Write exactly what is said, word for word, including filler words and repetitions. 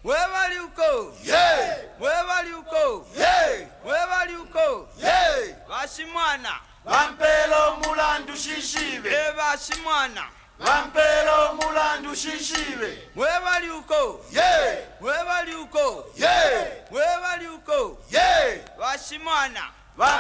Webali uko. Yeah. Webali uko. Yeah. Webali uko. Yeah. Bashimwana. Vampelo mulandu shishibe. E bashimwana. Vampelo mulandu shishibe. Webali uko. Yeah.